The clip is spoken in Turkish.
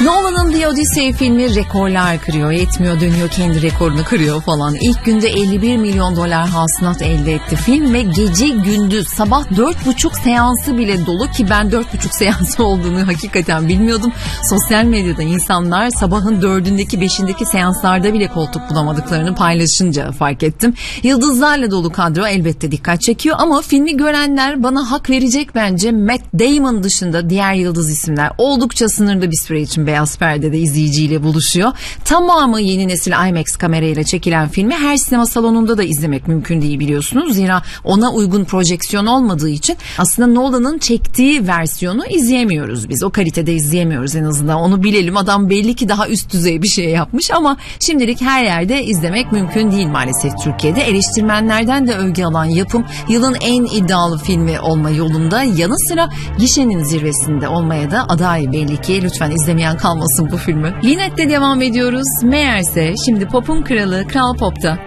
Nolan'ın The Odyssey filmi rekorlar kırıyor. Yetmiyor, dönüyor kendi rekorunu kırıyor falan. İlk günde 51 milyon dolar hasılat elde etti film ve gece gündüz sabah 4,5 seansı bile dolu ki ben 4,5 seansı olduğunu hakikaten bilmiyordum. Sosyal medyada insanlar sabahın 4'ündeki 5'indeki seanslarda bile koltuk bulamadıklarını paylaşınca fark ettim. Yıldızlarla dolu kadro elbette dikkat çekiyor ama filmi görenler bana hak verecek bence. Matt Damon dışında diğer yıldız isimler oldukça sınırlı bir süre için beyaz perdede izleyiciyle buluşuyor. Tamamı yeni nesil IMAX kamerayla çekilen filmi her sinema salonunda da izlemek mümkün değil biliyorsunuz. Zira ona uygun projeksiyon olmadığı için aslında Nolan'ın çektiği versiyonu izleyemiyoruz biz. O kalitede izleyemiyoruz en azından. Onu bilelim. Adam belli ki daha üst düzey bir şey yapmış ama şimdilik her yerde izlemek mümkün değil maalesef Türkiye'de. Eleştirmenlerden de övgü alan yapım yılın en iddialı filmi olma yolunda, yanı sıra gişenin zirvesinde olmaya da aday belli ki. Lütfen izlemeyen kalmasın bu filmi. Linet'te devam ediyoruz. Meğerse şimdi pop'un kralı Kral Pop'ta.